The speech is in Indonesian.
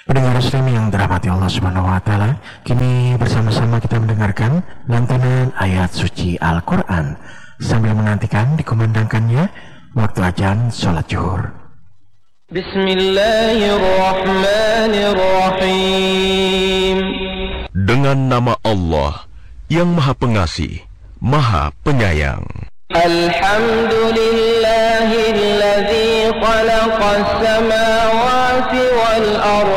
Pendengar Muslim yang dirahmati Allah Subhanahu wa taala, kini bersama-sama kita mendengarkan lantunan ayat suci Al-Qur'an sambil menantikan dikumandangkannya waktu azan salat zuhur. Bismillahirrahmanirrahim. Dengan nama Allah yang Maha Pengasih, Maha Penyayang. Alhamdulillahilladzi khalaqas samawati wal ardh